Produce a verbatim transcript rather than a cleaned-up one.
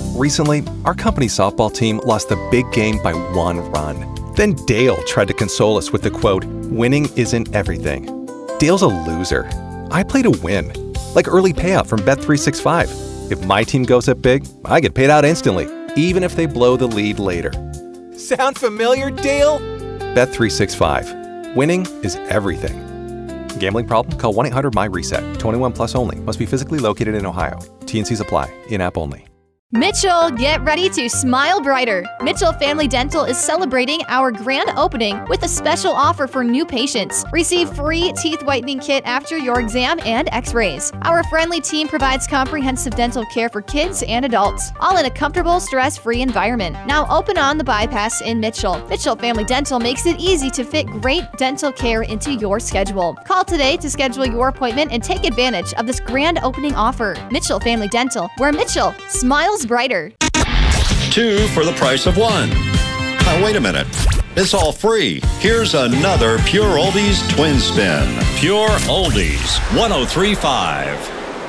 Recently, our company's softball team lost the big game by one run. Then Dale tried to console us with the quote, "Winning isn't everything." Dale's a loser. I play to win. Like early payout from Bet three sixty-five. If my team goes up big, I get paid out instantly, even if they blow the lead later. Sound familiar, Dale? Bet three sixty-five. Winning is everything. Gambling problem? Call one eight hundred M Y reset. twenty-one plus only. Must be physically located in Ohio. T and Cs apply. In-app only. Mitchell, get ready to smile brighter. Mitchell Family Dental is celebrating our grand opening with a special offer for new patients. Receive free teeth whitening kit after your exam and x-rays. Our friendly team provides comprehensive dental care for kids and adults, all in a comfortable, stress-free environment. Now open on the bypass in Mitchell. Mitchell Family Dental makes it easy to fit great dental care into your schedule. Call today to schedule your appointment and take advantage of this grand opening offer. Mitchell Family Dental, where Mitchell smiles brighter. Two for the price of one. Now, wait a minute. It's all free. Here's another Pure Oldies Twin Spin. Pure Oldies, one oh three point five.